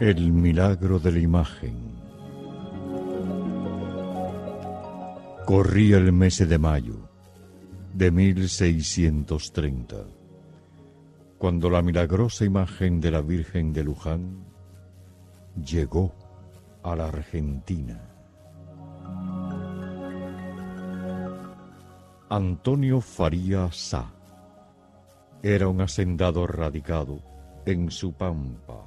El milagro de la imagen. Corría el mes de mayo de 1630, cuando la milagrosa imagen de la Virgen de Luján llegó a la Argentina. Antonio Faría Sá era un hacendado radicado en su pampa.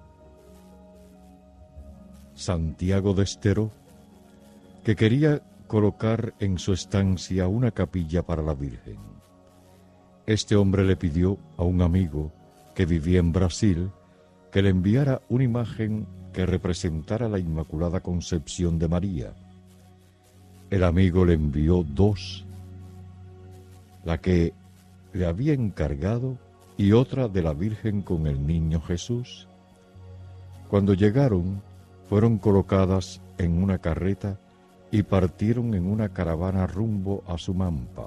Santiago de Estero, que quería colocar en su estancia una capilla para la Virgen. Este hombre le pidió a un amigo que vivía en Brasil que le enviara una imagen que representara la Inmaculada Concepción de María. El amigo le envió dos, la que le había encargado y otra de la Virgen con el niño Jesús. Cuando llegaron, fueron colocadas en una carreta y partieron en una caravana rumbo a Sumampa.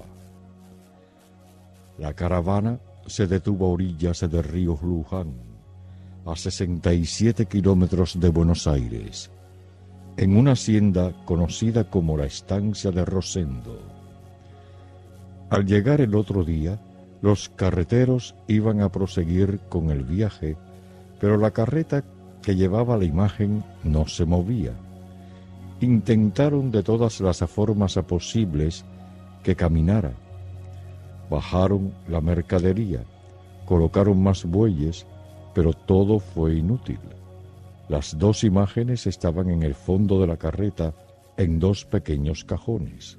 La caravana se detuvo a orillas del río Luján, a 67 kilómetros de Buenos Aires, en una hacienda conocida como la Estancia de Rosendo. Al llegar el otro día, los carreteros iban a proseguir con el viaje, pero la carreta que llevaba la imagen no se movía. Intentaron de todas las formas posibles que caminara. Bajaron la mercadería, colocaron más bueyes, pero todo fue inútil. Las dos imágenes estaban en el fondo de la carreta en dos pequeños cajones.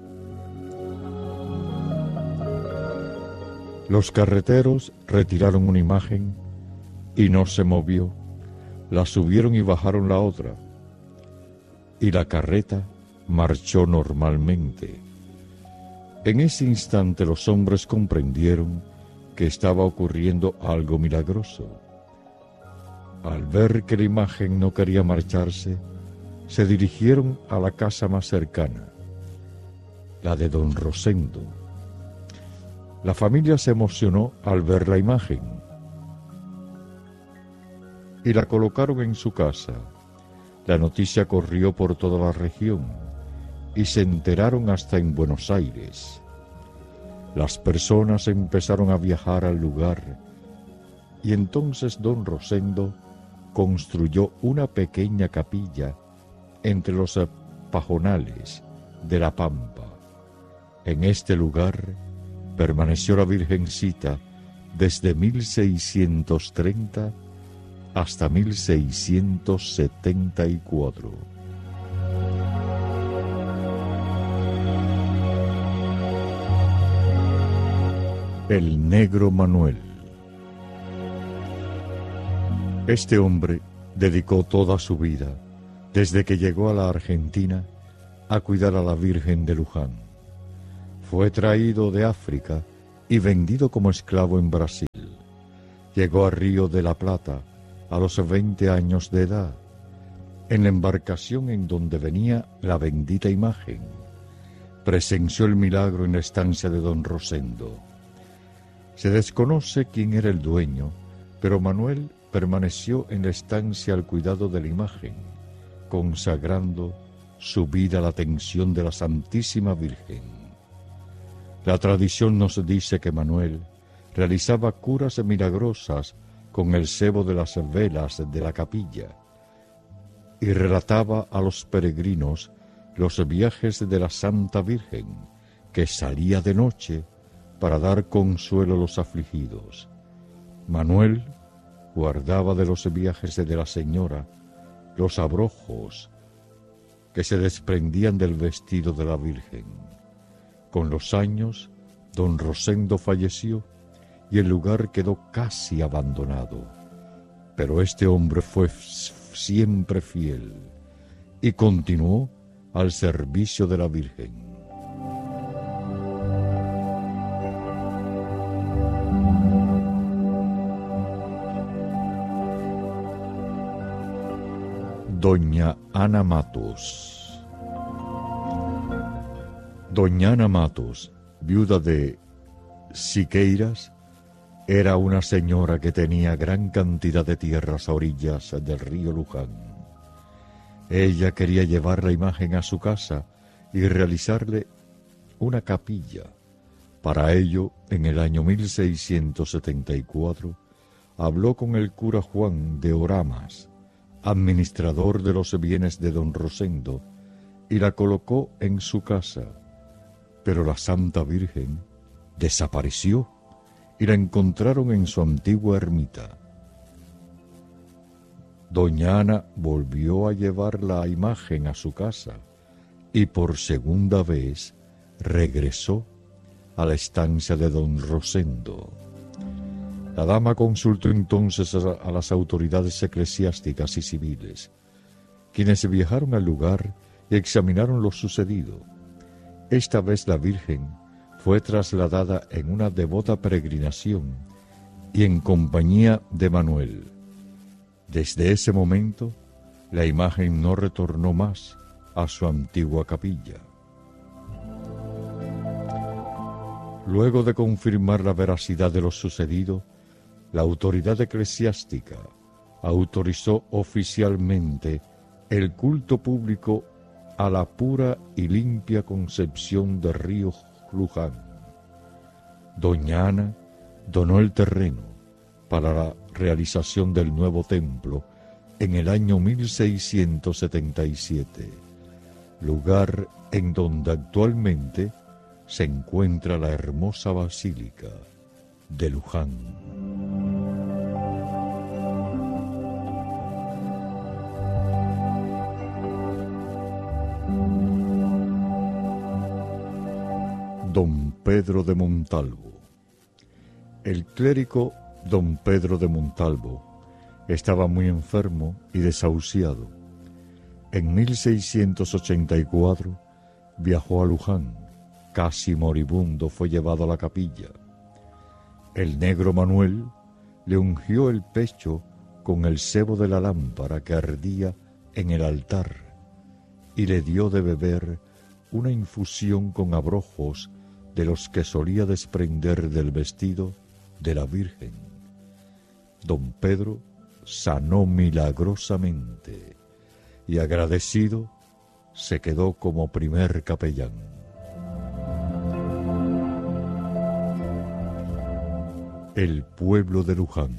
Los carreteros retiraron una imagen y no se movió. La subieron y bajaron la otra, y la carreta marchó normalmente. En ese instante los hombres comprendieron que estaba ocurriendo algo milagroso. Al ver que la imagen no quería marcharse, se dirigieron a la casa más cercana, la de don Rosendo. La familia se emocionó al ver la imagen y la colocaron en su casa. La noticia corrió por toda la región y se enteraron hasta en Buenos Aires. Las personas empezaron a viajar al lugar y entonces don Rosendo construyó una pequeña capilla entre los pajonales de la Pampa. En este lugar permaneció la Virgencita desde 1630 hasta 1674. El negro Manuel. Este hombre dedicó toda su vida, desde que llegó a la Argentina, a cuidar a la Virgen de Luján. Fue traído de África y vendido como esclavo en Brasil. Llegó a Río de la Plata a los 20 años de edad, en la embarcación en donde venía la bendita imagen. Presenció el milagro en la estancia de don Rosendo. Se desconoce quién era el dueño, pero Manuel permaneció en la estancia al cuidado de la imagen, consagrando su vida a la atención de la Santísima Virgen. La tradición nos dice que Manuel realizaba curas milagrosas con el cebo de las velas de la capilla y relataba a los peregrinos los viajes de la Santa Virgen, que salía de noche para dar consuelo a los afligidos. Manuel guardaba de los viajes de la señora los abrojos que se desprendían del vestido de la Virgen. Con los años, don Rosendo falleció y el lugar quedó casi abandonado. Pero este hombre fue siempre fiel y continuó al servicio de la Virgen. Doña Ana Matos. Doña Ana Matos, viuda de Siqueiras, Era una señora que tenía gran cantidad de tierras a orillas del río Luján. Ella quería llevar la imagen a su casa y realizarle una capilla. Para ello, en el año 1674, habló con el cura Juan de Oramas, administrador de los bienes de don Rosendo, y la colocó en su casa. Pero la Santa Virgen desapareció y la encontraron en su antigua ermita. Doña Ana volvió a llevar la imagen a su casa y por segunda vez regresó a la estancia de don Rosendo. La dama consultó entonces a las autoridades eclesiásticas y civiles, quienes viajaron al lugar y examinaron lo sucedido. Esta vez la Virgen fue trasladada en una devota peregrinación y en compañía de Manuel. Desde ese momento, la imagen no retornó más a su antigua capilla. Luego de confirmar la veracidad de lo sucedido, la autoridad eclesiástica autorizó oficialmente el culto público a la pura y limpia concepción del río Luján. Doña Ana donó el terreno para la realización del nuevo templo en el año 1677, lugar en donde actualmente se encuentra la hermosa basílica de Luján. Don Pedro de Montalvo. El clérigo don Pedro de Montalvo estaba muy enfermo y desahuciado. En 1684 viajó a Luján. Casi moribundo fue llevado a la capilla. El negro Manuel le ungió el pecho con el sebo de la lámpara que ardía en el altar y le dio de beber una infusión con abrojos de los que solía desprender del vestido de la Virgen. Don Pedro sanó milagrosamente y agradecido se quedó como primer capellán. El pueblo de Luján.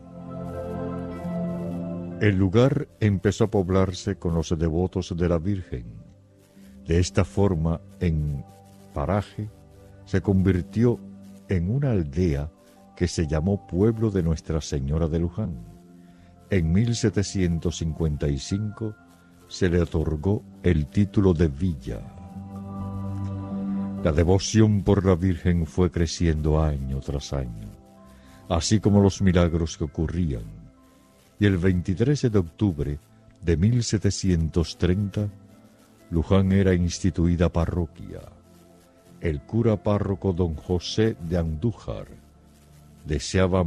El lugar empezó a poblarse con los devotos de la Virgen. De esta forma, en paraje, se convirtió en una aldea que se llamó Pueblo de Nuestra Señora de Luján. En 1755 se le otorgó el título de villa. La devoción por la Virgen fue creciendo año tras año, así como los milagros que ocurrían, y el 23 de octubre de 1730, Luján era instituida parroquia. El cura párroco don José de Andújar deseaba